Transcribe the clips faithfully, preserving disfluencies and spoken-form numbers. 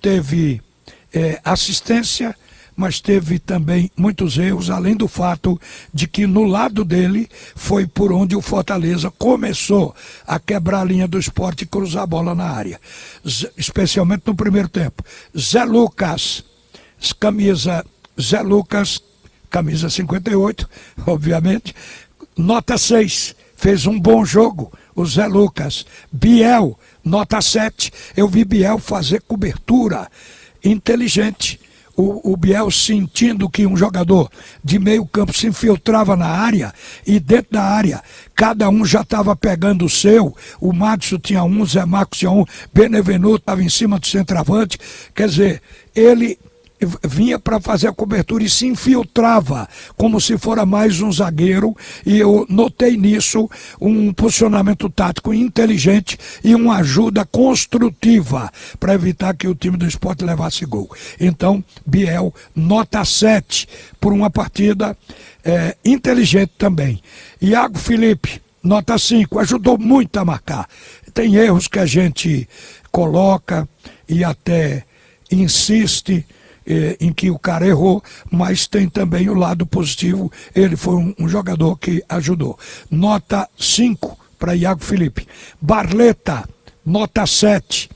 teve é, assistência, mas teve também muitos erros, além do fato de que no lado dele foi por onde o Fortaleza começou a quebrar a linha do Sport e cruzar a bola na área, especialmente no primeiro tempo. Zé Lucas, camisa Zé Lucas, camisa cinquenta e oito, obviamente, nota seis, fez um bom jogo, o Zé Lucas. Biel, nota sete, eu vi Biel fazer cobertura inteligente. O, o Biel sentindo que um jogador de meio campo se infiltrava na área e dentro da área cada um já estava pegando o seu. O Madison tinha um, Zé Marcos tinha um, Benevenuto estava em cima do centroavante. Quer dizer, ele vinha para fazer a cobertura e se infiltrava como se fora mais um zagueiro, e eu notei nisso um posicionamento tático inteligente e uma ajuda construtiva para evitar que o time do Sport levasse gol. Então, Biel, nota sete por uma partida é, inteligente também. Iago Felipe, nota cinco, ajudou muito a marcar. Tem erros que a gente coloca e até insiste em que o cara errou, mas tem também o lado positivo, ele foi um, um jogador que ajudou. Nota cinco para Iago Felipe. Barleta, nota sete.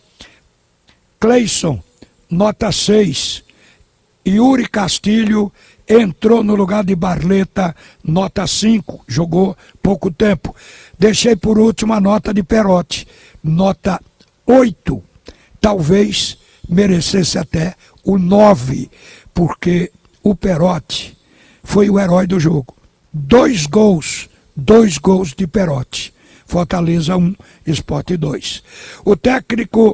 Cleison, nota seis. Yuri Castilho entrou no lugar de Barleta, nota cinco, jogou pouco tempo. Deixei por último a nota de Perotti, nota oito. Talvez merecesse até o nove, porque o Perotti foi o herói do jogo. Dois gols, dois gols de Perotti. Fortaleza um, Sport dois. O técnico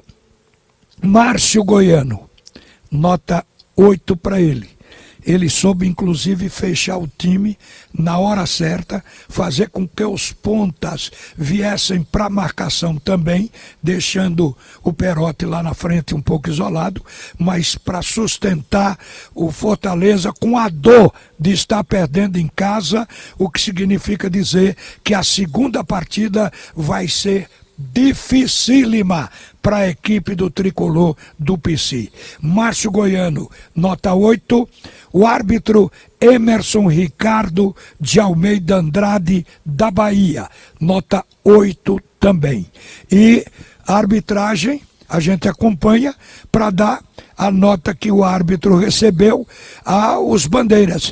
Márcio Goiano, nota oito para ele. Ele soube, inclusive, fechar o time na hora certa, fazer com que os pontas viessem para a marcação também, deixando o Perotti lá na frente um pouco isolado, mas para sustentar o Fortaleza com a dor de estar perdendo em casa, o que significa dizer que a segunda partida vai ser dificílima para a equipe do tricolor do P C. Márcio Goiano, nota oito. O árbitro Emerson Ricardo de Almeida Andrade, da Bahia, nota oito também. E a arbitragem a gente acompanha para dar a nota que o árbitro recebeu aos bandeiras.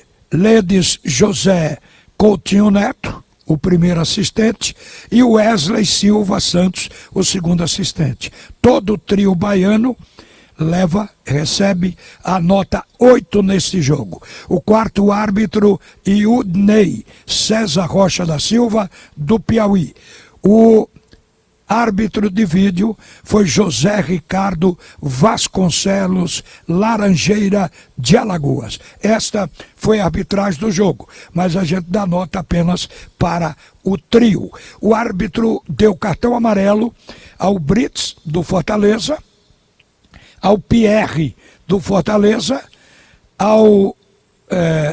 Ledes José Coutinho Neto, o primeiro assistente, e o Wesley Silva Santos, o segundo assistente. Todo o trio baiano leva, recebe a nota oito neste jogo. O quarto árbitro, Iudney César Rocha da Silva, do Piauí. O árbitro de vídeo foi José Ricardo Vasconcelos Laranjeira de Alagoas. Esta foi a arbitragem do jogo, mas a gente dá nota apenas para o trio. O árbitro deu cartão amarelo ao Brits, do Fortaleza, ao Pierre, do Fortaleza, ao... É,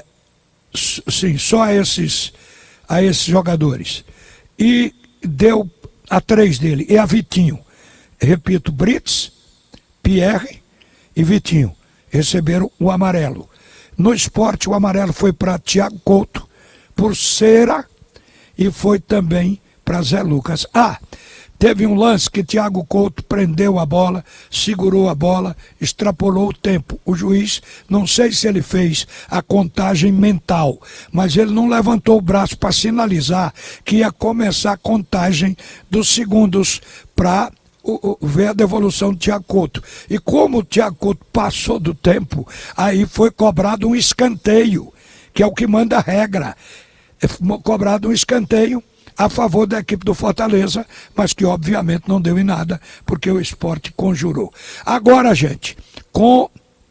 sim, só a esses, a esses jogadores. E deu a três dele, e a Vitinho. Repito, Brits, Pierre e Vitinho receberam o amarelo. No Sport, o amarelo foi para Thiago Couto, por cera, e foi também para Zé Lucas. Ah, teve um lance que Thiago Couto prendeu a bola, segurou a bola, extrapolou o tempo. O juiz, não sei se ele fez a contagem mental, mas ele não levantou o braço para sinalizar que ia começar a contagem dos segundos para ver a devolução do Thiago Couto. E como o Thiago Couto passou do tempo, aí foi cobrado um escanteio, que é o que manda a regra. É cobrado um escanteio a favor da equipe do Fortaleza, mas que obviamente não deu em nada, porque o Sport conjurou. Agora, gente, com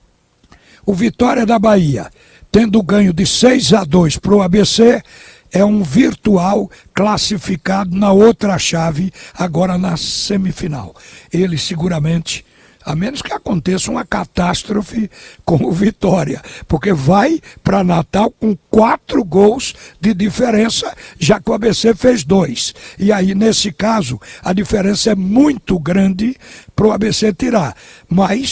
o Vitória da Bahia tendo ganho de seis a dois para o A B C, é um virtual classificado na outra chave, agora na semifinal. Ele seguramente, a menos que aconteça uma catástrofe com o Vitória, porque vai para Natal com quatro gols de diferença, já que o A B C fez dois. E aí, nesse caso, a diferença é muito grande para o A B C tirar. Mas